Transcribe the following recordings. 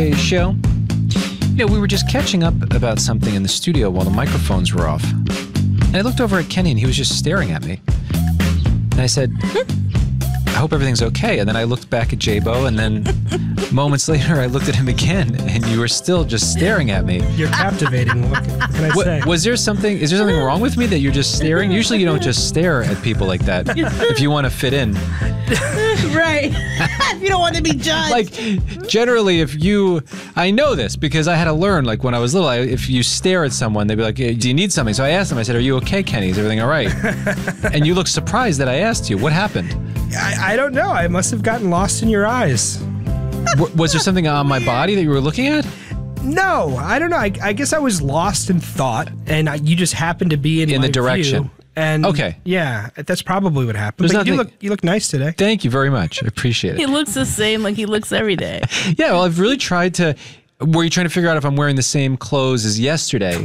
TJ Show. You know, we were just catching up about something in the studio while the microphones were off. And I looked over at Kenny and he was just staring at me. And I said, I hope everything's okay. And then I looked back at J-Bo, and then moments later I looked at him again, and you were still just staring at me. You're captivating. What can I say? Is there something wrong with me that you're just staring? Usually you don't just stare at people like that if you want to fit in. Right. If you don't want to be judged. Like, generally, I know this because I had to learn, like, when I was little, if you stare at someone, they'd be like, hey, do you need something? So I asked them, I said, are you okay, Kenny? Is everything all right? And you look surprised that I asked you. What happened? I don't know. I must have gotten lost in your eyes. Was there something on my body that you were looking at? No, I don't know. I guess I was lost in thought, and you just happened to be in the direction. View. And okay, yeah, that's probably what happened. But you look nice today. Thank you very much. I appreciate it. He looks the same like he looks every day. Yeah, well, I've really tried to. Were you trying to figure out if I'm wearing the same clothes as yesterday?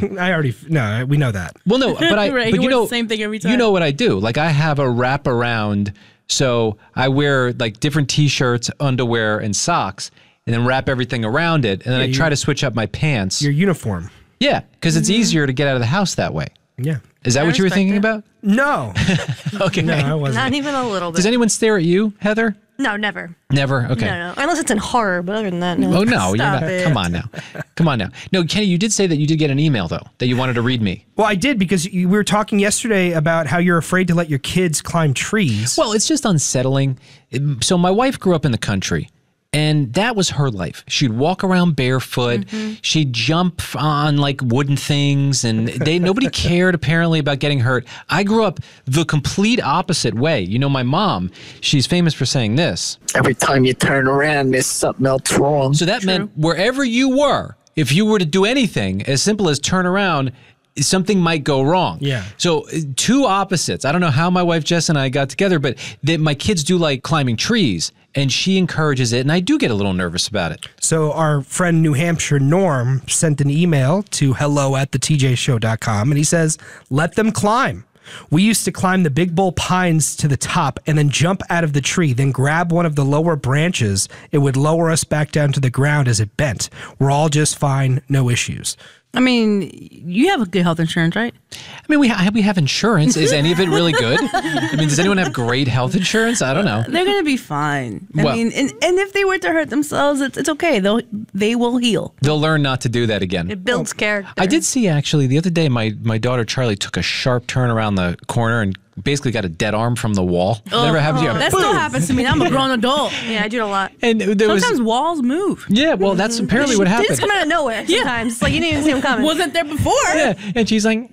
No, we know that. Well, no, but right, but you know the same thing every time. You know what I do? Like, I have a wraparound. So I wear like different T-shirts, underwear, and socks, and then wrap everything around it, and then I try to switch up my pants. Your uniform. Yeah, because it's easier to get out of the house that way. Yeah. Is that what you were thinking about? No. Okay. No, I wasn't. Not even a little bit. Does anyone stare at you, Heather? No, never. Never? Okay. No. Unless it's in horror, but other than that, no. Oh, no. You're not. it. Come on now. No, Kenny, you did say that you did get an email, though, that you wanted to read me. Well, I did, because we were talking yesterday about how you're afraid to let your kids climb trees. Well, it's just unsettling. So my wife grew up in the country, and that was her life. She'd walk around barefoot. Mm-hmm. She'd jump on like wooden things, and nobody cared apparently about getting hurt. I grew up the complete opposite way. You know, my mom, she's famous for saying this. Every time you turn around, there's something else wrong. So that meant wherever you were, if you were to do anything as simple as turn around, something might go wrong. Yeah. So two opposites. I don't know how my wife Jess and I got together, but my kids do like climbing trees, and she encourages it, and I do get a little nervous about it. So our friend New Hampshire Norm sent an email to hello@thetjshow.com, and he says, let them climb. We used to climb the big bull pines to the top and then jump out of the tree, then grab one of the lower branches. It would lower us back down to the ground as it bent. We're all just fine, no issues. I mean, you have a good health insurance, right? I mean, we have insurance. Is any of it really good? I mean, does anyone have great health insurance? I don't know. They're going to be fine. I mean, and if they were to hurt themselves, it's okay. They will heal. They'll learn not to do that again. It builds character. I did see, actually, the other day, my daughter Charlie took a sharp turn around the corner and basically got a dead arm from the wall. Never happened to you. That still happens to me. I'm a grown adult. Yeah, I do it a lot. And sometimes walls move. Yeah, well, that's apparently what happened. It's come out of nowhere sometimes. It's like you didn't even see them coming. Wasn't there before. Yeah, and she's like,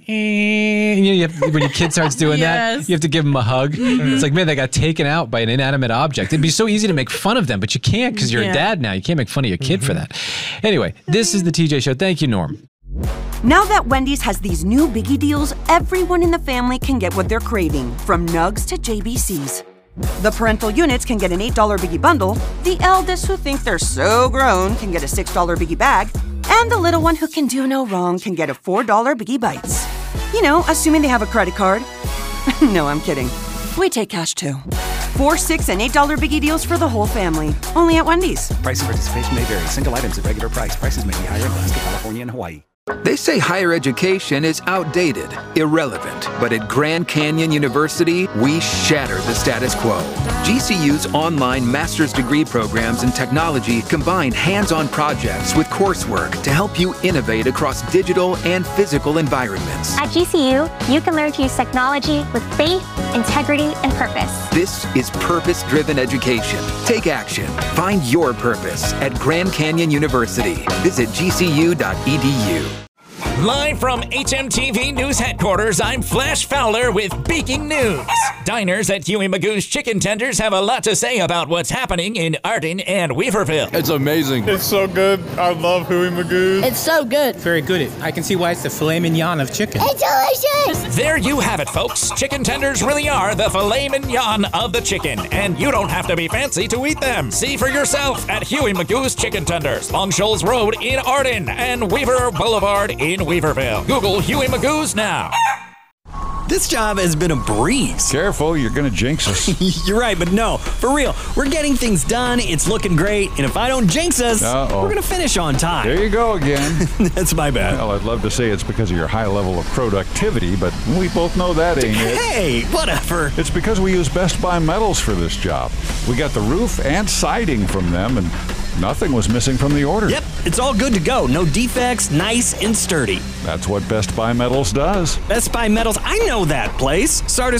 and when your kid starts doing that, you have to give them a hug. Mm-hmm. It's like, man, they got taken out by an inanimate object. It'd be so easy to make fun of them, but you can't because you're a dad now. You can't make fun of your kid for that. Anyway, this is the TJ Show. Thank you, Norm. Now that Wendy's has these new biggie deals, everyone in the family can get what they're craving, from nugs to JBCs. The parental units can get an $8 biggie bundle, the eldest who think they're so grown can get a $6 biggie bag, and the little one who can do no wrong can get a $4 biggie bites. You know, assuming they have a credit card. No, I'm kidding. We take cash too. 4, 6, and $8 biggie deals for the whole family. Only at Wendy's. Price and participation may vary. Single items at regular price. Prices may be higher in Alaska, California, and Hawaii. They say higher education is outdated, irrelevant, but at Grand Canyon University, we shatter the status quo. GCU's online master's degree programs in technology combine hands-on projects with coursework to help you innovate across digital and physical environments. At GCU, you can learn to use technology with faith, integrity, and purpose. This is purpose-driven education. Take action. Find your purpose at Grand Canyon University. Visit gcu.edu. Live from HMTV News Headquarters, I'm Flash Fowler with Breaking News. Diners at Huey Magoo's Chicken Tenders have a lot to say about what's happening in Arden and Weaverville. It's amazing. It's so good. I love Huey Magoo's. It's so good. Very good. I can see why it's the filet mignon of chicken. It's delicious. There you have it, folks. Chicken tenders really are the filet mignon of the chicken, and you don't have to be fancy to eat them. See for yourself at Huey Magoo's Chicken Tenders, Long Shoals Road in Arden and Weaver Boulevard in Weaverville. Google Huey Magoo's now. This job has been a breeze. Careful, you're going to jinx us. You're right, but no, for real. We're getting things done, it's looking great, and if I don't jinx us, we're going to finish on time. There you go again. That's my bad. Well, I'd love to say it's because of your high level of productivity, but we both know that ain't it. Hey, whatever. It's because we use Best Buy Metals for this job. We got the roof and siding from them, and nothing was missing from the order. Yep, it's all good to go. No defects, nice and sturdy. That's what Best Buy Metals does. Best Buy Metals, I know that place. Starters